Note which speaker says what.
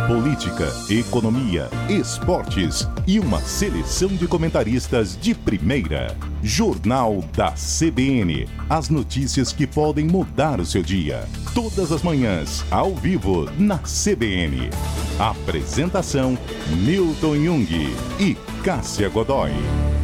Speaker 1: política, economia, esportes e uma seleção de comentaristas de primeira. Jornal da CBN. As notícias que podem mudar o seu dia. Todas as manhãs, ao vivo, na CBN. Apresentação: Newton Jung e Cássia Godoy.